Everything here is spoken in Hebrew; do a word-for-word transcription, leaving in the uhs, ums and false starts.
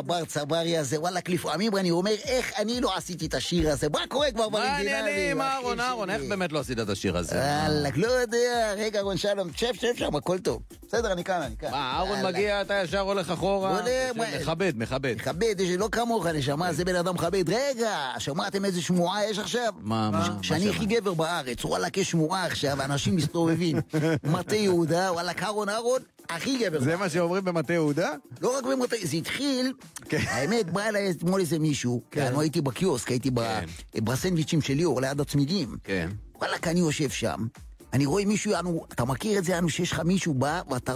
הבר צברי הזה, וואלק, לפעמים אני אומר, איך אני לא עשיתי את השיר הזה? מה קורה כבר מה במדינה? העניינים, אהרון, אהרון, איך באמת לא עשית את השיר הזה? וואלק, לא יודע, רגע, רון שלום, שב, שב שם, הכל טוב. בסדר, אני כאן, אני כאן. מה, אהרון מגיע, אתה ישר הולך אחורה? מכבד, מכבד. מכבד, יש לי לא כמוך, נשמה, זה בן אדם מכבד. רגע, שמעתם איזה שמועה יש עכשיו? מה, מה? שאני הכי גבר בארץ, וואלק, יש שמועה עכשיו, אנשים מסתובבים. מטה יהודה, וואלק, אהרון, אהרון, הכי גבר. זה מה שאומרים במטה יהודה? לא רק במטה, זה התחיל, האמת, בא אליי אתמול איזה מישהו, אני הייתי בקיוסק, הייתי בסנדוויצ'ים של ליאור, ליד הצמיגים. וואלק, אני יושב שם, אני רואה מישהו, אתה מכיר את זה, שיש לך מישהו בא, ואתה